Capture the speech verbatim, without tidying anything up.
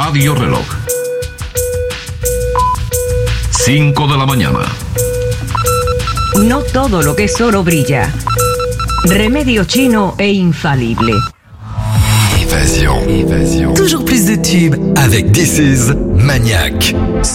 Radio Reloj. cinco de la mañana. No todo lo que es oro brilla. Remedio chino e infalible. Évasion. Évasion. Toujours plus de tubes avec This Is Maniac.